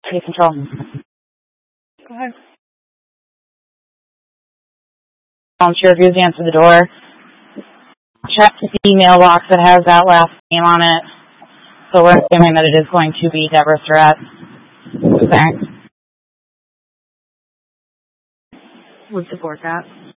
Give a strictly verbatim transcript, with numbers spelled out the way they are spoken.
Take control. Go ahead. Volunteer reviews answer the door. Check the mailbox that has that last name on it. So we're assuming that it is going to be Deborah Surratt. Thanks. Would support that.